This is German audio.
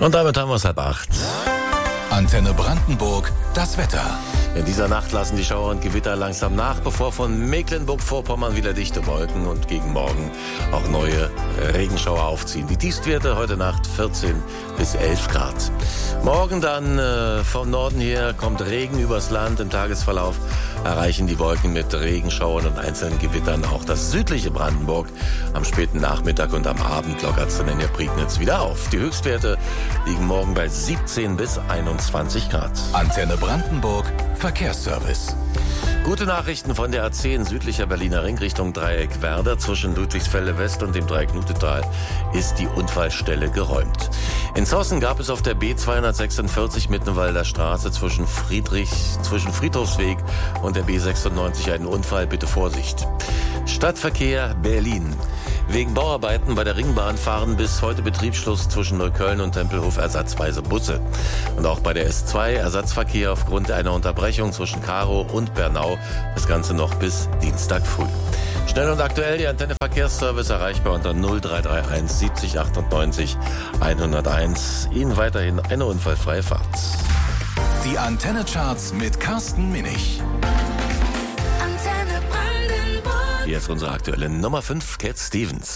Und damit haben wir es 7:30. Antenne Brandenburg, das Wetter. In dieser Nacht lassen die Schauer und Gewitter langsam nach, bevor von Mecklenburg-Vorpommern wieder dichte Wolken und gegen Morgen auch neue Regenschauer aufziehen. Die Tiefstwerte heute Nacht 14 bis 11 Grad. Morgen dann vom Norden her kommt Regen übers Land. Im Tagesverlauf erreichen die Wolken mit Regenschauern und einzelnen Gewittern auch das südliche Brandenburg. Am späten Nachmittag und am Abend lockert es dann in der Prignitz wieder auf. Die Höchstwerte liegen morgen bei 17 bis 21 Grad. Antenne Brandenburg, Verkehrsservice. Gute Nachrichten von der A10 südlicher Berliner Ring Richtung Dreieck Werder. Zwischen Ludwigsfelde West und dem Dreieck Nutetal ist die Unfallstelle geräumt. In Zossen gab es auf der B246 Mittenwalder Straße zwischen Friedhofsweg und der B96 einen Unfall. Bitte Vorsicht. Stadtverkehr Berlin. Wegen Bauarbeiten bei der Ringbahn fahren bis heute Betriebsschluss zwischen Neukölln und Tempelhof ersatzweise Busse. Und auch bei der S2 Ersatzverkehr aufgrund einer Unterbrechung zwischen Karow und Bernau. Das Ganze noch bis Dienstag früh. Schnell und aktuell die Antenne Verkehrsservice erreichbar unter 0331 70 98 101. Ihnen weiterhin eine unfallfreie Fahrt. Die Antenne Charts mit Carsten Minich. Hier ist unsere aktuelle Nummer 5, Cat Stevens.